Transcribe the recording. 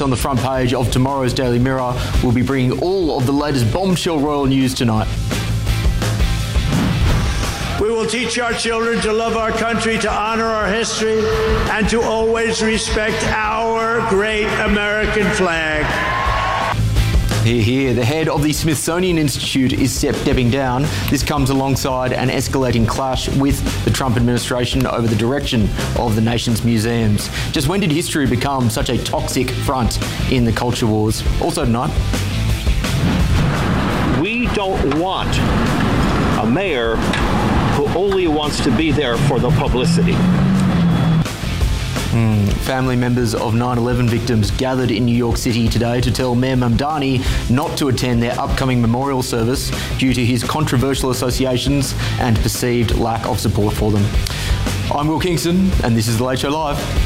on the front page of tomorrow's Daily Mirror. We'll be bringing all of the latest bombshell royal news tonight. We will teach our children to love our country, to honor our history, and to always respect our great American flag. Hear, hear. The head of the Smithsonian Institute is stepping down. This comes alongside an escalating clash with the Trump administration over the direction of the nation's museums. Just when did history become such a toxic front in the culture wars? Also tonight. We don't want a mayor who only wants to be there for the publicity. Family members of 9/11 victims gathered in New York City today to tell Mayor Mamdani not to attend their upcoming memorial service due to his controversial associations and perceived lack of support for them. I'm Will Kingston, and this is The Late Show Live.